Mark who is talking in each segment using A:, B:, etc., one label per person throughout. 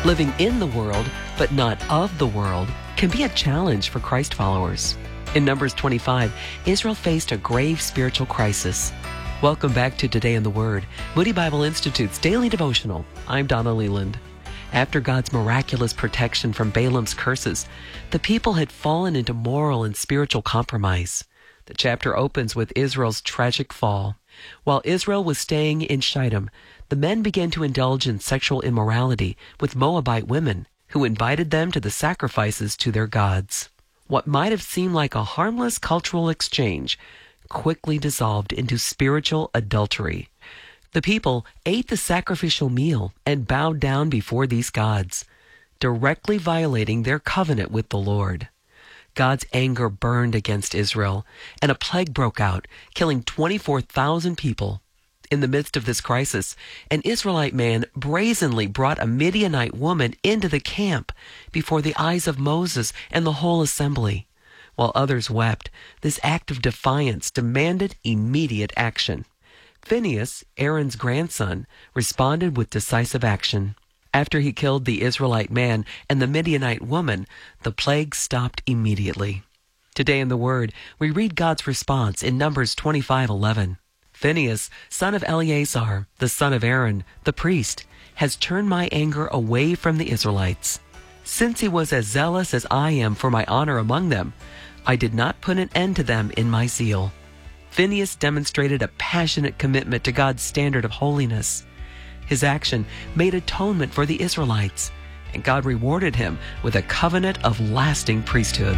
A: Living in the world, but not of the world, can be a challenge for Christ followers. In Numbers 25, Israel faced a grave spiritual crisis. Welcome back to Today in the Word, Moody Bible Institute's daily devotional. I'm Donna Leland. After God's miraculous protection from Balaam's curses, the people had fallen into moral and spiritual compromise. The chapter opens with Israel's tragic fall. While Israel was staying in Shittim, the men began to indulge in sexual immorality with Moabite women, who invited them to the sacrifices to their gods. What might have seemed like a harmless cultural exchange quickly dissolved into spiritual adultery. The people ate the sacrificial meal and bowed down before these gods, directly violating their covenant with the Lord. God's anger burned against Israel, and a plague broke out, killing 24,000 people. In the midst of this crisis, an Israelite man brazenly brought a Midianite woman into the camp before the eyes of Moses and the whole assembly. While others wept, this act of defiance demanded immediate action. Phinehas, Aaron's grandson, responded with decisive action. After he killed the Israelite man and the Midianite woman, the plague stopped immediately. Today in the Word, we read God's response in Numbers 25:11. Phinehas, son of Eleazar, the son of Aaron, the priest, has turned my anger away from the Israelites. Since he was as zealous as I am for my honor among them, I did not put an end to them in my zeal. Phinehas demonstrated a passionate commitment to God's standard of holiness. His action made atonement for the Israelites, and God rewarded him with a covenant of lasting priesthood.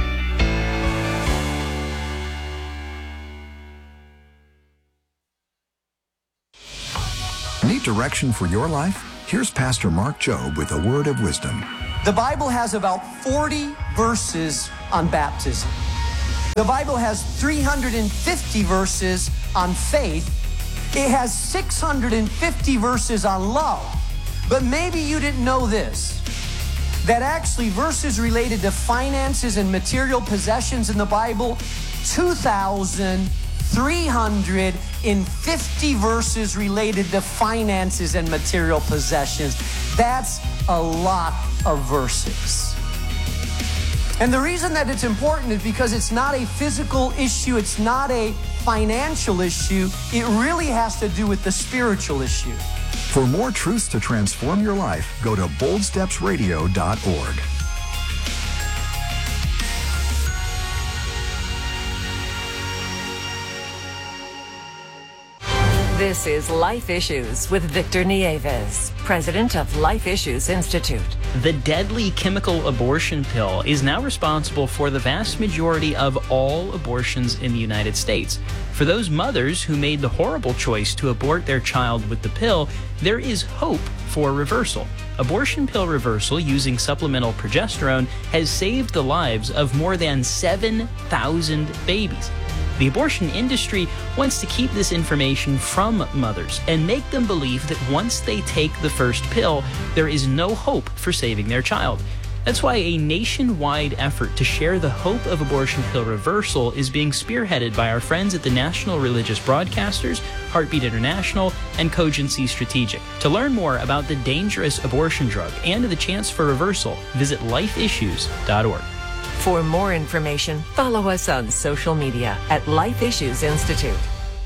B: Need direction for your life? Here's Pastor Mark Jobe with a word of wisdom.
C: The Bible has about 40 verses on baptism. The Bible has 350 verses on faith. It has 650 verses on love. But maybe you didn't know this, that actually verses related to finances and material possessions in the Bible, 2,350 verses related to finances and material possessions. That's a lot of verses. And the reason that it's important is because it's not a physical issue, it's not a financial issue, it really has to do with the spiritual issue.
B: For more truths to transform your life, go to boldstepsradio.org.
D: This is Life Issues with Victor Nieves, president of Life Issues Institute.
E: The deadly chemical abortion pill is now responsible for the vast majority of all abortions in the United States. For those mothers who made the horrible choice to abort their child with the pill, there is hope for reversal. Abortion pill reversal using supplemental progesterone has saved the lives of more than 7,000 babies. The abortion industry wants to keep this information from mothers and make them believe that once they take the first pill, there is no hope for saving their child. That's why a nationwide effort to share the hope of abortion pill reversal is being spearheaded by our friends at the National Religious Broadcasters, Heartbeat International, and Cogency Strategic. To learn more about the dangerous abortion drug and the chance for reversal, visit lifeissues.org.
D: For more information, follow us on social media at Life Issues Institute.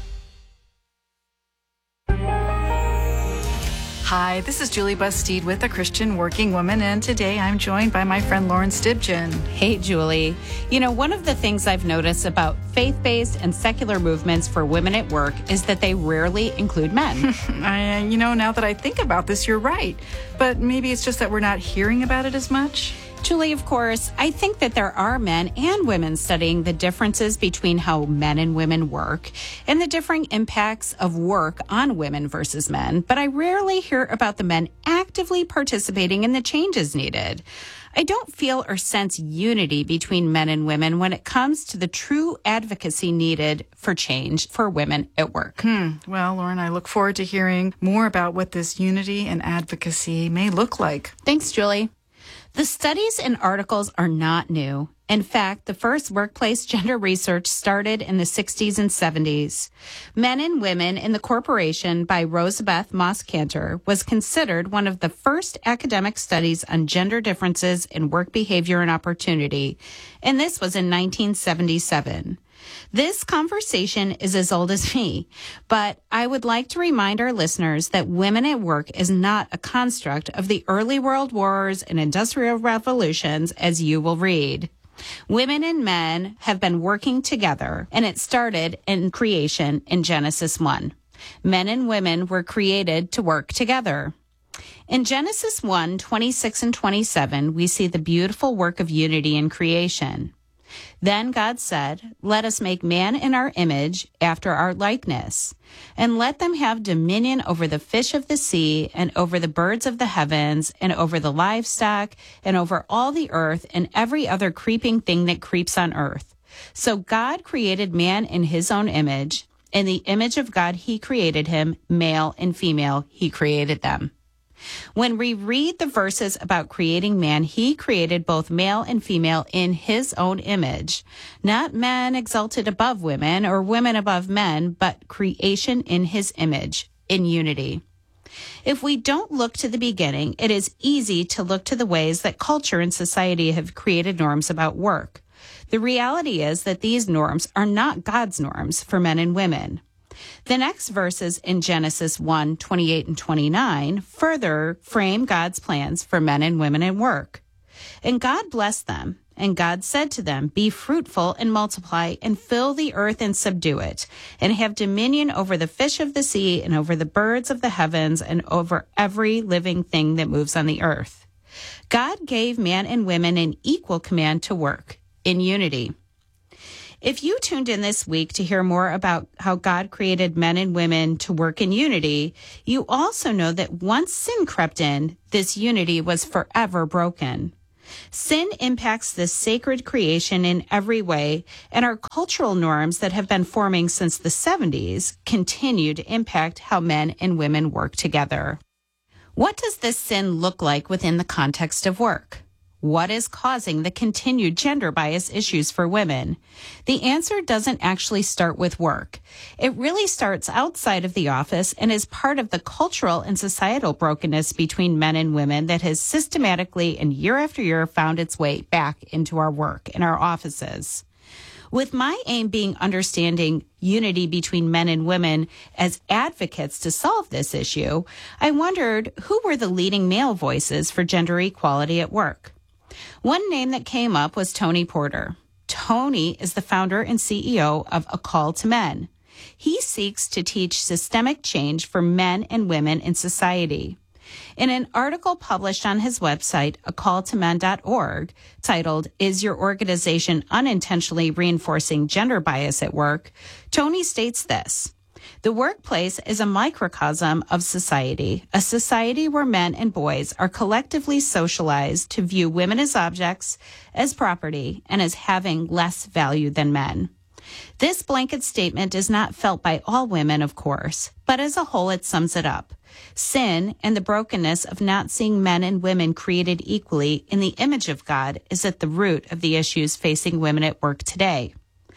F: Hi, this is Julie Bustede with A Christian Working Woman, and today I'm joined by my friend Lauren Stibgen.
G: Hey, Julie. You know, one of the things I've noticed about faith-based and secular movements for women at work is that they rarely include men.
F: Now that I think about this, you're right. But maybe it's just that we're not hearing about it as much.
G: Julie, of course, I think that there are men and women studying the differences between how men and women work and the differing impacts of work on women versus men, but I rarely hear about the men actively participating in the changes needed. I don't feel or sense unity between men and women when it comes to the true advocacy needed for change for women at work.
F: Well, Lauren, I look forward to hearing more about what this unity and advocacy may look like.
G: Thanks, Julie. The studies and articles are not new. In fact, the first workplace gender research started in the 60s and 70s. Men and Women in the Corporation by Rosabeth Moss Kanter was considered one of the first academic studies on gender differences in work behavior and opportunity, and this was in 1977. This conversation is as old as me, but I would like to remind our listeners that women at work is not a construct of the early world wars and industrial revolutions, as you will read. Women and men have been working together, and it started in creation in Genesis 1. Men and women were created to work together. In Genesis 1, 26 and 27, we see the beautiful work of unity in creation. Then God said, "Let us make man in our image, after our likeness, and let them have dominion over the fish of the sea, and over the birds of the heavens, and over the livestock, and over all the earth, and every other creeping thing that creeps on earth." So God created man in his own image. In the image of God he created him, male and female he created them. When we read the verses about creating man, he created both male and female in his own image. Not men exalted above women or women above men, but creation in his image, in unity. If we don't look to the beginning, it is easy to look to the ways that culture and society have created norms about work. The reality is that these norms are not God's norms for men and women. The next verses in Genesis 1, 28 and 29 further frame God's plans for men and women in work. And God blessed them, and God said to them, "Be fruitful and multiply, and fill the earth and subdue it, and have dominion over the fish of the sea, and over the birds of the heavens, and over every living thing that moves on the earth." God gave man and women an equal command to work in unity. If you tuned in this week to hear more about how God created men and women to work in unity, you also know that once sin crept in, this unity was forever broken. Sin impacts this sacred creation in every way, and our cultural norms that have been forming since the 70s continue to impact how men and women work together. What does this sin look like within the context of work? What is causing the continued gender bias issues for women? The answer doesn't actually start with work. It really starts outside of the office and is part of the cultural and societal brokenness between men and women that has systematically and year after year found its way back into our work and our offices. With my aim being understanding unity between men and women as advocates to solve this issue, I wondered who were the leading male voices for gender equality at work. One name that came up was Tony Porter. Tony is the founder and CEO of A Call to Men. He seeks to teach systemic change for men and women in society. In an article published on his website, acalltomen.org, titled, "Is Your Organization Unintentionally Reinforcing Gender Bias at Work?" Tony states this: "The workplace is a microcosm of society, a society where men and boys are collectively socialized to view women as objects, as property, and as having less value than men." This blanket statement is not felt by all women, of course, but as a whole it sums it up. Sin and the brokenness of not seeing men and women created equally in the image of God is at the root of the issues facing women at work today.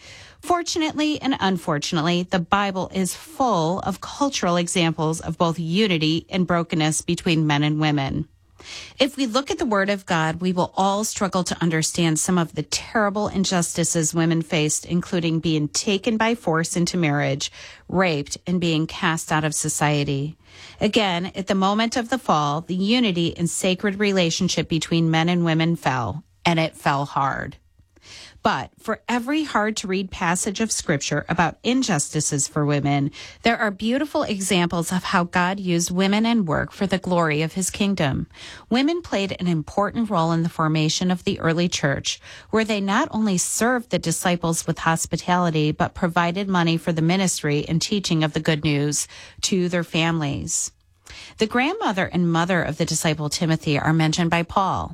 G: Fortunately and unfortunately, the Bible is full of cultural examples of both unity and brokenness between men and women. If we look at the Word of God, we will all struggle to understand some of the terrible injustices women faced, including being taken by force into marriage, raped, and being cast out of society. Again, at the moment of the fall, the unity and sacred relationship between men and women fell, and it fell hard. But for every hard-to-read passage of Scripture about injustices for women, there are beautiful examples of how God used women and work for the glory of his kingdom. Women played an important role in the formation of the early church, where they not only served the disciples with hospitality, but provided money for the ministry and teaching of the good news to their families. The grandmother and mother of the disciple Timothy are mentioned by Paul.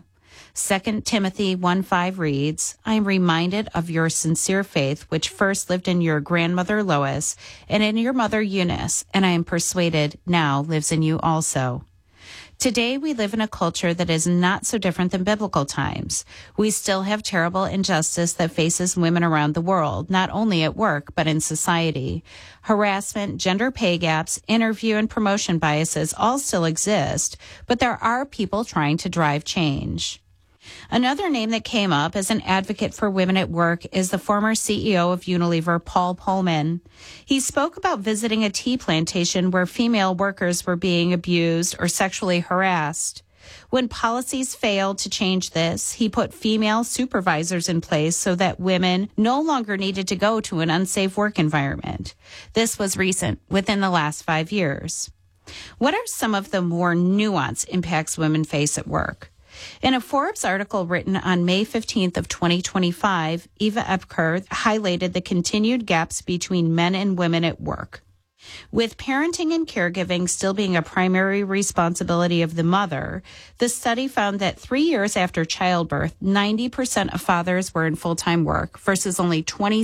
G: 2 Timothy 1:5 reads, "I am reminded of your sincere faith, which first lived in your grandmother Lois and in your mother Eunice, and I am persuaded now lives in you also." Today, we live in a culture that is not so different than biblical times. We still have terrible injustice that faces women around the world, not only at work, but in society. Harassment, gender pay gaps, interview and promotion biases all still exist, but there are people trying to drive change. Another name that came up as an advocate for women at work is the former CEO of Unilever, Paul Polman. He spoke about visiting a tea plantation where female workers were being abused or sexually harassed. When policies failed to change this, he put female supervisors in place so that women no longer needed to go to an unsafe work environment. This was recent, within the last 5 years. What are some of the more nuanced impacts women face at work? In a Forbes article written on May 15th of 2025, Eva Epker highlighted the continued gaps between men and women at work. With parenting and caregiving still being a primary responsibility of the mother, the study found that 3 years after childbirth, 90% of fathers were in full-time work versus only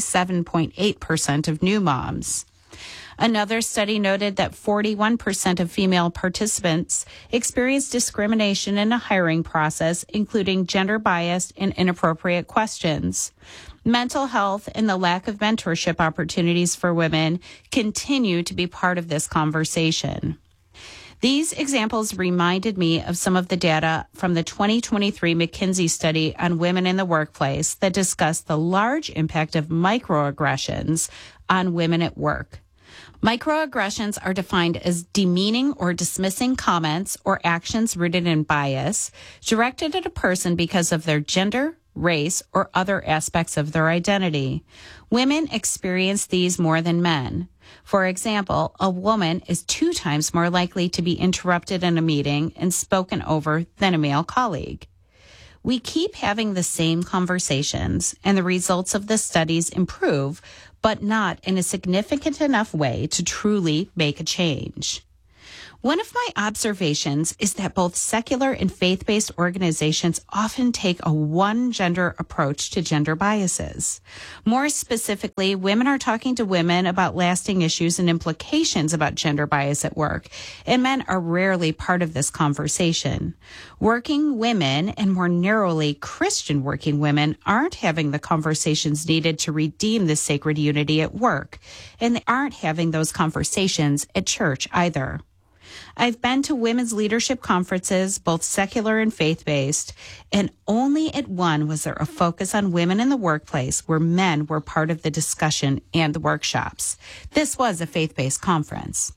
G: 27.8% of new moms. Another study noted that 41% of female participants experienced discrimination in the hiring process, including gender-biased and inappropriate questions. Mental health and the lack of mentorship opportunities for women continue to be part of this conversation. These examples reminded me of some of the data from the 2023 McKinsey study on women in the workplace that discussed the large impact of microaggressions on women at work. Microaggressions are defined as demeaning or dismissing comments or actions rooted in bias directed at a person because of their gender, race, or other aspects of their identity. Women experience these more than men. For example, a woman is 2 times more likely to be interrupted in a meeting and spoken over than a male colleague. We keep having the same conversations, and the results of the studies improve, but not in a significant enough way to truly make a change. One of my observations is that both secular and faith-based organizations often take a one-gender approach to gender biases. More specifically, women are talking to women about lasting issues and implications about gender bias at work, and men are rarely part of this conversation. Working women, and more narrowly Christian working women, aren't having the conversations needed to redeem this sacred unity at work, and they aren't having those conversations at church either. I've been to women's leadership conferences, both secular and faith-based, and only at one was there a focus on women in the workplace where men were part of the discussion and the workshops. This was a faith-based conference.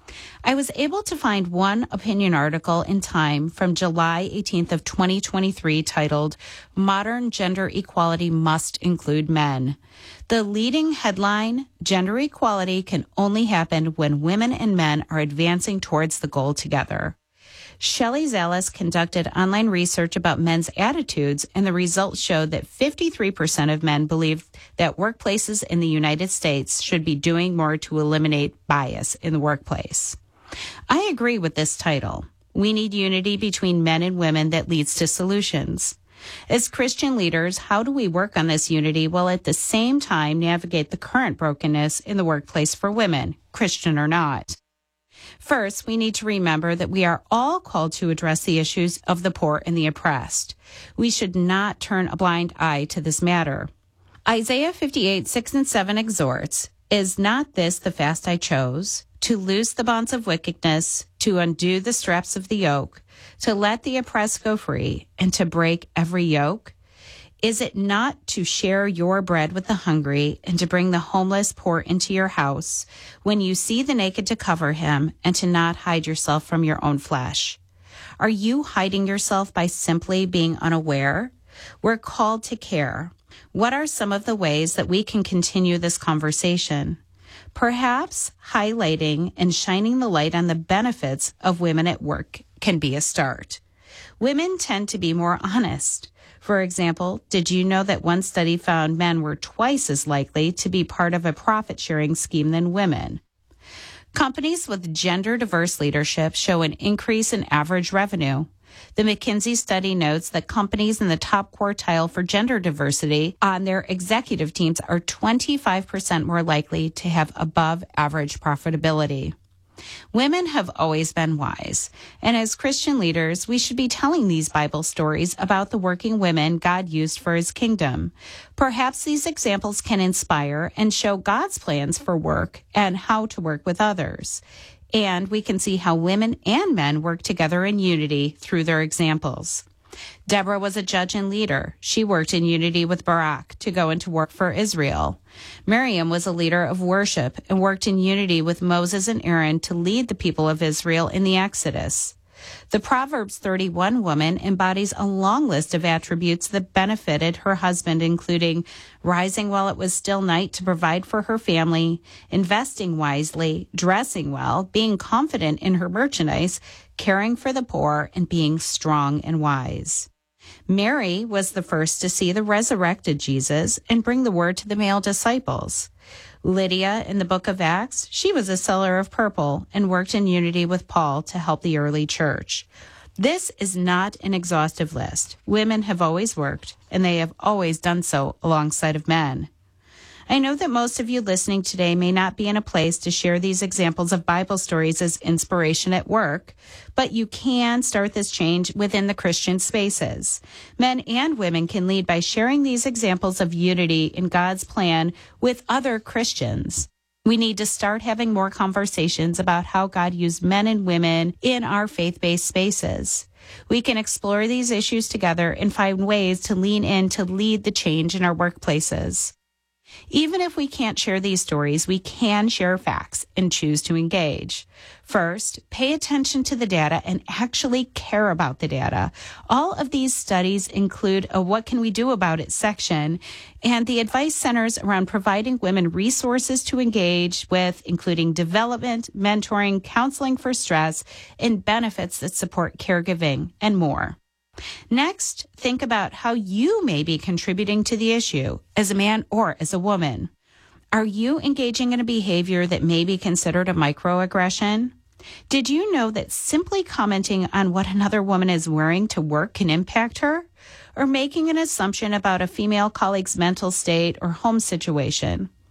G: I was able to find one opinion article in Time from July 18th of 2023 titled, "Modern Gender Equality Must Include Men." The leading headline, "Gender equality can only happen when women and men are advancing towards the goal together." Shelley Zalis conducted online research about men's attitudes, and the results showed that 53% of men believe that workplaces in the United States should be doing more to eliminate bias in the workplace. I agree with this title. We need unity between men and women that leads to solutions. As Christian leaders, how do we work on this unity while at the same time navigate the current brokenness in the workplace for women, Christian or not? First, we need to remember that we are all called to address the issues of the poor and the oppressed. We should not turn a blind eye to this matter. Isaiah 58:6-7 exhorts, "Is not this the fast I chose? To loose the bonds of wickedness, to undo the straps of the yoke, to let the oppressed go free, and to break every yoke? Is it not to share your bread with the hungry, and to bring the homeless poor into your house, when you see the naked to cover him, and to not hide yourself from your own flesh?" Are you hiding yourself by simply being unaware? We're called to care. What are some of the ways that we can continue this conversation? Perhaps highlighting and shining the light on the benefits of women at work can be a start. Women tend to be more honest. For example, did you know that one study found men were twice as likely to be part of a profit-sharing scheme than women? Companies with gender-diverse leadership show an increase in average revenue. The McKinsey study notes that companies in the top quartile for gender diversity on their executive teams are 25% more likely to have above-average profitability. Women have always been wise, and as Christian leaders, we should be telling these Bible stories about the working women God used for his kingdom. Perhaps these examples can inspire and show God's plans for work and how to work with others. And we can see how women and men work together in unity through their examples. Deborah was a judge and leader. She worked in unity with Barak to go into work for Israel. Miriam was a leader of worship and worked in unity with Moses and Aaron to lead the people of Israel in the Exodus. The Proverbs 31 woman embodies a long list of attributes that benefited her husband, including rising while it was still night to provide for her family, investing wisely, dressing well, being confident in her merchandise, caring for the poor, and being strong and wise. Mary was the first to see the resurrected Jesus and bring the word to the male disciples. Lydia, in the book of Acts, she was a seller of purple and worked in unity with Paul to help the early church. This is not an exhaustive list. Women have always worked, and they have always done so alongside of men. I know that most of you listening today may not be in a place to share these examples of Bible stories as inspiration at work, but you can start this change within the Christian spaces. Men and women can lead by sharing these examples of unity in God's plan with other Christians. We need to start having more conversations about how God used men and women in our faith-based spaces. We can explore these issues together and find ways to lean in to lead the change in our workplaces. Even if we can't share these stories, we can share facts and choose to engage. First, pay attention to the data and actually care about the data. All of these studies include a What Can We Do About It section, and the advice centers around providing women resources to engage with, including development, mentoring, counseling for stress, and benefits that support caregiving, and more. Next, think about how you may be contributing to the issue as a man or as a woman. Are you engaging in a behavior that may be considered a microaggression? Did you know that simply commenting on what another woman is wearing to work can impact her? Or making an assumption about a female colleague's mental state or home situation?